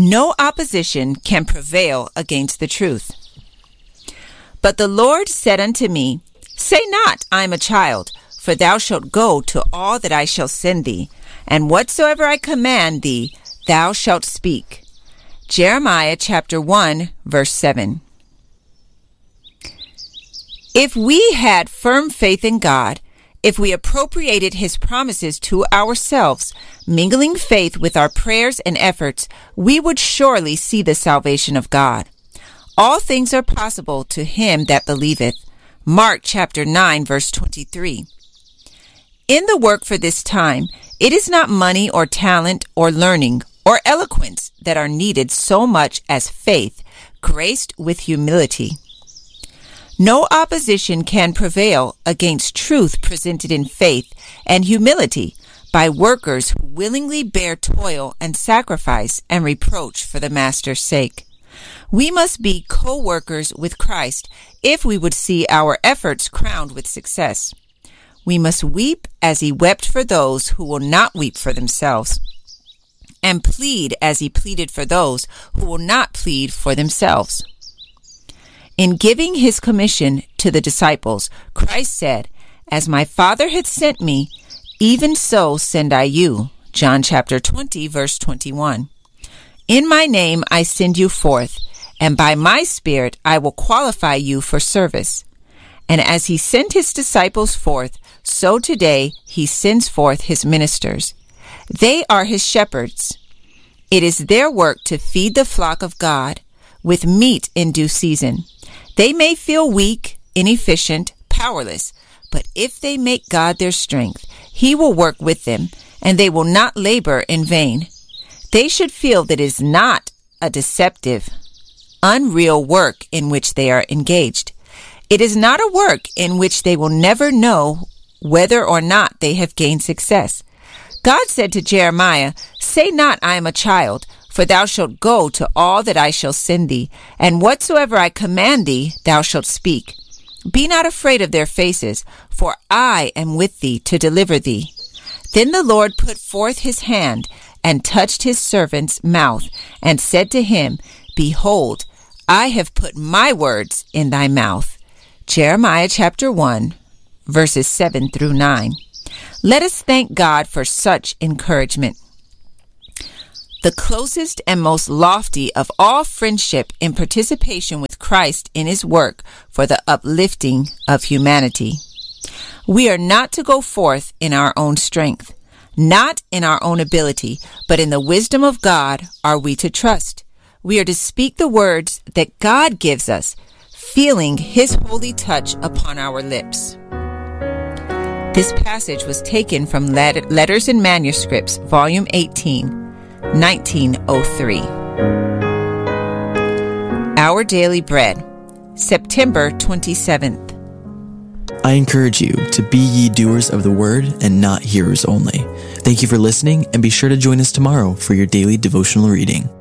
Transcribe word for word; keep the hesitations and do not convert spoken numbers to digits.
No opposition can prevail against the truth. But the Lord said unto me, Say not, I am a child, for thou shalt go to all that I shall send thee, and whatsoever I command thee, thou shalt speak. Jeremiah chapter one, verse seven. If we had firm faith in God, if we appropriated his promises to ourselves, mingling faith with our prayers and efforts, we would surely see the salvation of God. All things are possible to him that believeth. Mark chapter nine, verse twenty-three. In the work for this time, it is not money or talent or learning or eloquence that are needed so much as faith, graced with humility. No opposition can prevail against truth presented in faith and humility by workers who willingly bear toil and sacrifice and reproach for the Master's sake. We must be co-workers with Christ if we would see our efforts crowned with success. We must weep as he wept for those who will not weep for themselves, and plead as he pleaded for those who will not plead for themselves. In giving his commission to the disciples, Christ said, As my Father hath sent me, even so send I you. John chapter twenty, verse twenty-one. In my name I send you forth, and by my Spirit I will qualify you for service. And as he sent his disciples forth, so today he sends forth his ministers. They are his shepherds. It is their work to feed the flock of God with meat in due season. They may feel weak, inefficient, powerless, but if they make God their strength, he will work with them, and they will not labor in vain. They should feel that it is not a deceptive, unreal work in which they are engaged. It is not a work in which they will never know whether or not they have gained success. God said to Jeremiah, Say not, I am a child, for thou shalt go to all that I shall send thee, and whatsoever I command thee, thou shalt speak. Be not afraid of their faces, for I am with thee to deliver thee. Then the Lord put forth his hand, and touched his servant's mouth, and said to him, Behold, I have put my words in thy mouth. Jeremiah chapter one, verses seven through nine. Let us thank God for such encouragement. The closest and most lofty of all friendship in participation with Christ in his work for the uplifting of humanity. We are not to go forth in our own strength, not in our own ability, but in the wisdom of God are we to trust. We are to speak the words that God gives us, feeling his holy touch upon our lips. This passage was taken from Letters and Manuscripts, Volume eighteen, nineteen oh three. Our Daily Bread, September twenty-seventh. I encourage you to be ye doers of the word and not hearers only. Thank you for listening, and be sure to join us tomorrow for your daily devotional reading.